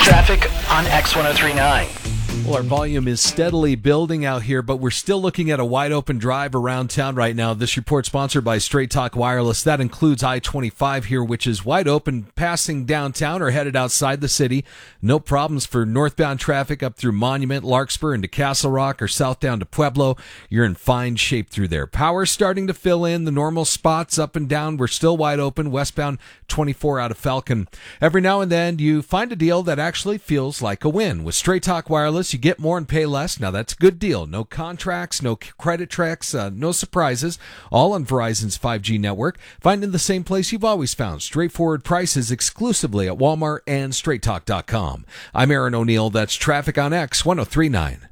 Traffic on X1039. Well, our volume is steadily building out here, but we're still looking at a wide open drive around town right now. This report sponsored by Straight Talk Wireless. That includes I-25 here, which is wide open, passing downtown or headed outside the city. No problems for northbound traffic up through Monument, Larkspur, into Castle Rock, or south down to Pueblo. You're in fine shape through there. Power's starting to fill in. The normal spots up and down, we're still wide open. Westbound 24 out of Falcon. Every now and then, you find a deal that actually feels like a win. With Straight Talk Wireless, you get more and pay less. Now, that's a good deal. No contracts, no credit tracks, no surprises. All on Verizon's 5G network. Find in the same place you've always found. Straightforward prices exclusively at Walmart and StraightTalk.com. I'm Aaron O'Neill. That's Traffic on X 1039.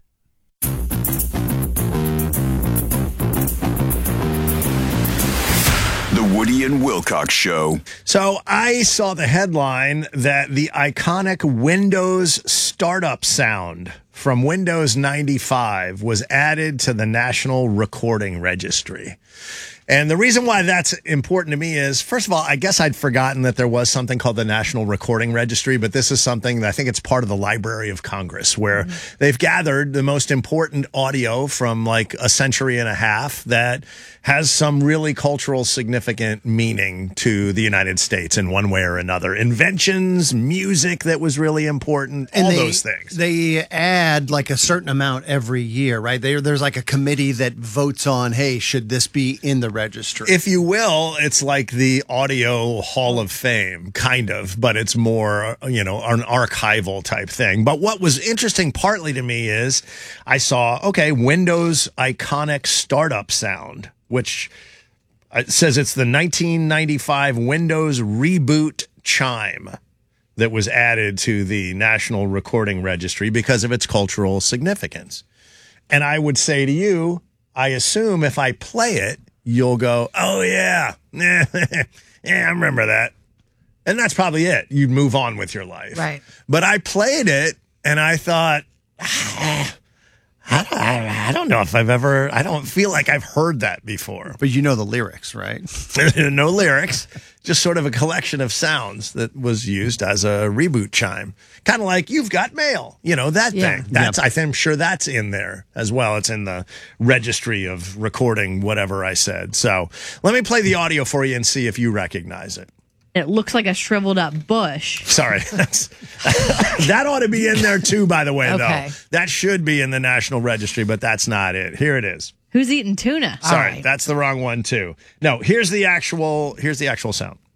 The Woody and Wilcox Show. So I saw the headline that the iconic Windows startup sound from Windows 95 was added to the National Recording Registry. And the reason why that's important to me is, first of all, I guess I'd forgotten that there was something called the National Recording Registry, but this is something that I think it's part of the Library of Congress, where they've gathered the most important audio from like a century and a half that has some really cultural significant meaning to the United States in one way or another. Inventions, music that was really important, and all those things. They add like a certain amount every year, right? There's like a committee that votes on, hey, should this be in the registry? If you will, it's like the Audio Hall of Fame, kind of, but it's more, an archival type thing. But what was interesting partly to me is I saw, Windows iconic startup sound, which says it's the 1995 Windows Reboot chime that was added to the National Recording Registry because of its cultural significance. And I would say to you, I assume if I play it, you'll go, oh, yeah, yeah, I remember that. And that's probably it. You'd move on with your life. Right. But I played it, and I thought, I don't know if I don't feel like I've heard that before. But you know the lyrics, right? No lyrics, just sort of a collection of sounds that was used as a reboot chime. Kind of like You've Got Mail, that thing. I'm sure that's in there as well. It's in the registry of recording whatever I said. So let me play the audio for you and see if you recognize it. It looks like a shriveled up bush. Sorry. That ought to be in there too, by the way, Okay. though. That should be in the National Registry, but that's not it. Here it is. Who's eating tuna? Sorry, All right. that's the wrong one too. No, here's the actual sound.